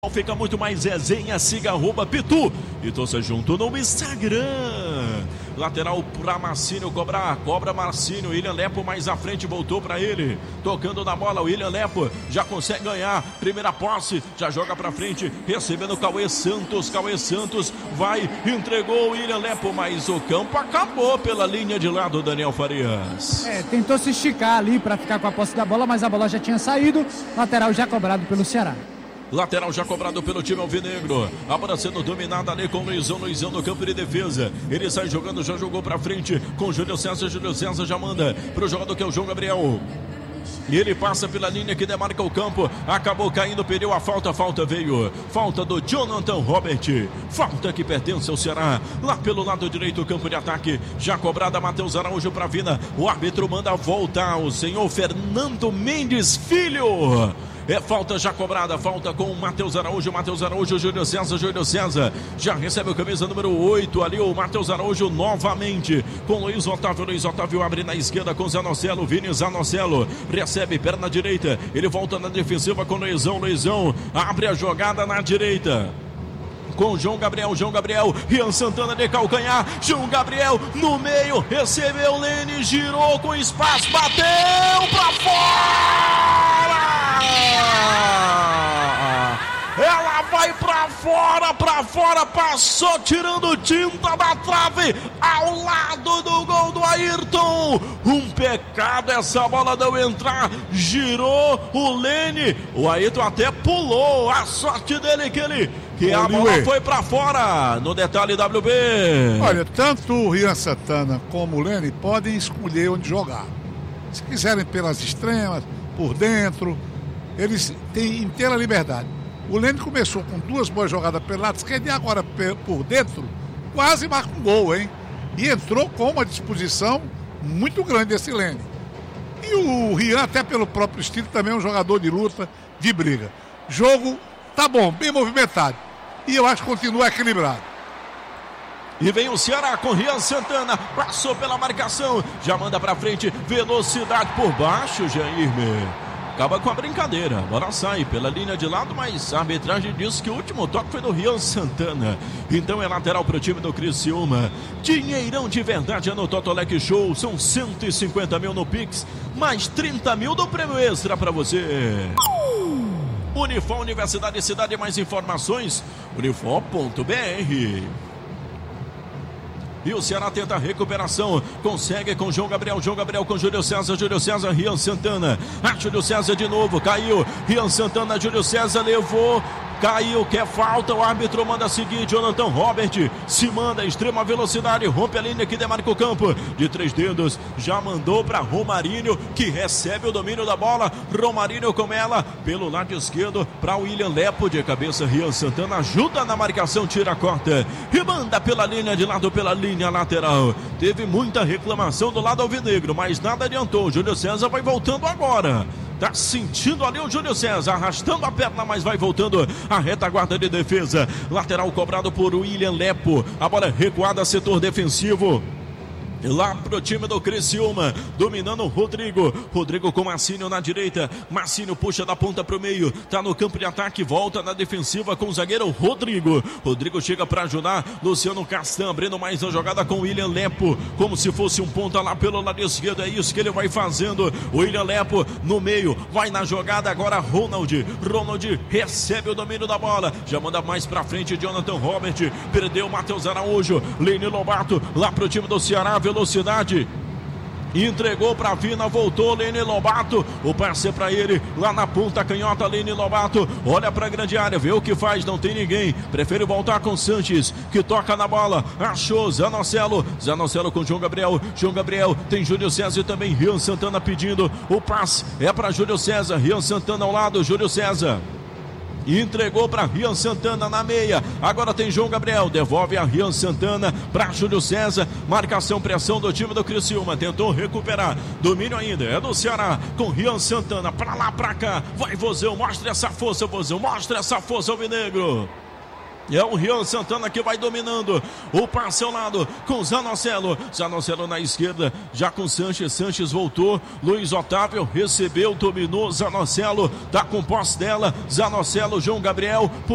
Fica muito mais resenha, siga @Pitu e torça junto no Instagram. Lateral para Marcínio cobrar, cobra Marcínio, William Lepo mais à frente, voltou para ele, tocando na bola, William Lepo já consegue ganhar, primeira posse, já joga para frente, recebendo Cauê Santos vai, entregou o William Lepo, mas o campo acabou pela linha de lado, Daniel Farias. Tentou se esticar ali para ficar com a posse da bola, mas a bola já tinha saído, lateral já cobrado pelo Ceará. Lateral já cobrado pelo time alvinegro. A bola sendo dominada ali com o Luizão no campo de defesa. Ele sai jogando, já jogou pra frente com o Júlio César já manda pro jogador que é o João Gabriel. E ele passa pela linha que demarca o campo. Acabou caindo, perdeu a falta veio. Falta do Jonathan Robert. Falta que pertence ao Ceará. Lá pelo lado direito, campo de ataque. Já cobrada, Matheus Araújo pra Vina. O árbitro manda voltar o senhor Fernando Mendes Filho. É falta já cobrada, falta com o Matheus Araújo, Júlio César, já recebe o camisa número 8 ali, o Matheus Araújo novamente, com Luiz Otávio abre na esquerda com Zanocelo, Vini Zanocelo, recebe perna direita, ele volta na defensiva com Luizão, abre a jogada na direita. Com João Gabriel, Rian Santana de calcanhar, João Gabriel no meio, recebeu Lene, girou com espaço, bateu pra fora! Ela vai pra fora, passou tirando tinta da trave, ao lado do gol do Ayrton. Um pecado essa bola não entrar, girou o Lene, o Ayrton até pulou, a sorte dele que a bola foi pra fora, no detalhe WB. Olha, tanto o Rian Santana como o Lene podem escolher onde jogar. Se quiserem pelas extremas, por dentro, eles têm inteira liberdade. O Lene começou com duas boas jogadas pelo lado esquerdo e agora por dentro quase marca um gol, hein? E entrou com uma disposição muito grande esse Lene. E o Rian, até pelo próprio estilo, também é um jogador de luta, de briga. Jogo tá bom, bem movimentado. E eu acho que continua equilibrado. E vem o Ceará com Rian Santana, passou pela marcação, já manda pra frente, velocidade por baixo, Jair. Acaba com a brincadeira, a bola sai pela linha de lado, mas a arbitragem diz que o último toque foi do Rian Santana. Então é lateral pro time do Criciúma. Dinheirão de verdade é no Totolec Show, são 150 mil no Pix, mais 30 mil do prêmio extra pra você. Unifor, Universidade e Cidade, mais informações, unifor.br. E o Ceará tenta a recuperação, consegue com João Gabriel com Júlio César, Rian Santana, Júlio César de novo, caiu, Rian Santana, Júlio César levou, caiu, quer falta, o árbitro manda seguir, Jonathan Robert se manda, extrema velocidade, rompe a linha que demarca o campo, de 3 dedos, já mandou para Romarinho, que recebe o domínio da bola, Romarinho com ela, pelo lado esquerdo, para William Lepo, de cabeça, Rian Santana ajuda na marcação, tira a corta, e manda pela linha de lado, pela linha lateral, teve muita reclamação do lado alvinegro, mas nada adiantou, Júlio César vai voltando agora. Tá sentindo ali o Júlio César, arrastando a perna, mas vai voltando a retaguarda de defesa. Lateral cobrado por William Lepo. A bola recuada, setor defensivo. Lá pro time do Criciúma, dominando o Rodrigo com Marcínio na direita, Marcínio puxa da ponta pro meio, tá no campo de ataque, volta na defensiva com o zagueiro Rodrigo chega para ajudar, Luciano Castan abrindo mais a jogada com o William Lepo, como se fosse um ponta lá pelo lado esquerdo, é isso que ele vai fazendo, o William Lepo no meio, vai na jogada agora Ronald recebe o domínio da bola, já manda mais pra frente Jonathan Robert, perdeu Matheus Araújo, Lene Lobato, lá pro time do Ceará, velocidade, entregou para Vina, voltou Lene Lobato, o passe é para ele, lá na ponta canhota, Lene Lobato, olha para a grande área, vê o que faz, não tem ninguém, prefere voltar com Sanches, que toca na bola, achou Zanocelo com João Gabriel, tem Júlio César e também Rian Santana pedindo, o passe é para Júlio César, Rian Santana ao lado, Júlio César. Entregou para Rian Santana na meia, agora tem João Gabriel, devolve a Rian Santana para Júlio César, marcação, pressão do time do Criciúma, tentou recuperar, domínio ainda, é do Ceará, com Rian Santana, para lá, para cá, vai Vozão, mostra essa força alvinegro. É o Rian Santana que vai dominando. O passe ao lado com Zanocelo. Zanocelo na esquerda, já com Sanches. Sanches voltou. Luiz Otávio recebeu, dominou. Zanocelo tá com posse dela. Zanocelo, João Gabriel.